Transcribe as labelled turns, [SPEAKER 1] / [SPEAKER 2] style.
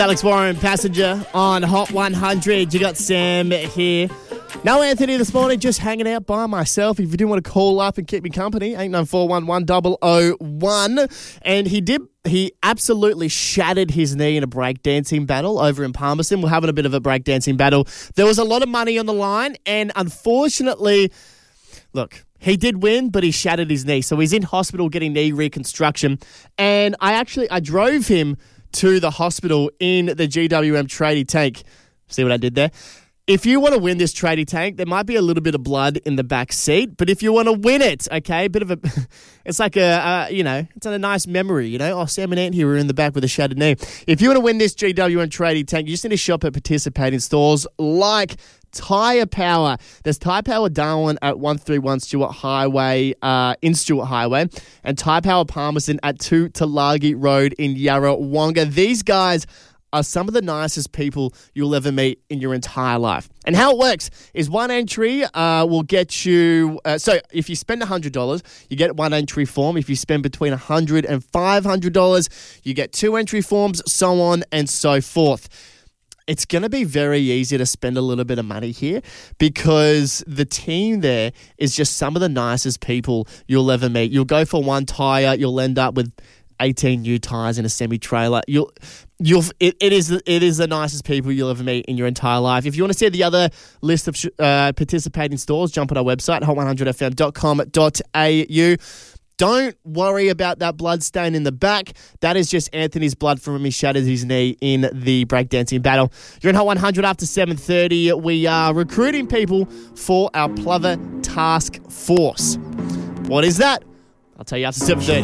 [SPEAKER 1] Alex Warren, passenger on Hot 100. You got Sam here. No Anthony this morning, just hanging out by myself. If you do want to call up and keep me company, 89411001. And he absolutely shattered his knee in a breakdancing battle over in Palmerston. We're having a bit of a breakdancing battle. There was a lot of money on the line, and unfortunately, look, he did win, but he shattered his knee. So he's in hospital getting knee reconstruction. And I drove him to the hospital in the GWM tradie tank. See what I did there? If you want to win this tradie tank, there might be a little bit of blood in the back seat, but if you want to win it, okay, it's like it's a nice memory, Oh, Sam and Ant here were in the back with a shattered knee. If you want to win this GWM tradie tank, you just need to shop at participating stores like Tyre Power. There's Tyre Power Darwin at 131 Stewart Highway, in Stewart Highway, and Tyre Power Palmerston at 2 Tulagi Road in Yarrawonga. These guys are some of the nicest people you'll ever meet in your entire life. And how it works is one entry will get you... so if you spend $100, you get one entry form. If you spend between $100 and $500, you get two entry forms, so on and so forth. It's going to be very easy to spend a little bit of money here because the team there is just some of the nicest people you'll ever meet. You'll go for one tyre, you'll end up with 18 new tyres in a semi-trailer. It is the nicest people you'll ever meet in your entire life. If you want to see the other list of participating stores, jump on our website, hot100fm.com.au. Don't worry about that blood stain in the back. That is just Anthony's blood from when he shattered his knee in the breakdancing battle. You're in Hot 100 after 7:30. We are recruiting people for our Plover Task Force. What is that? I'll tell you after 7:30.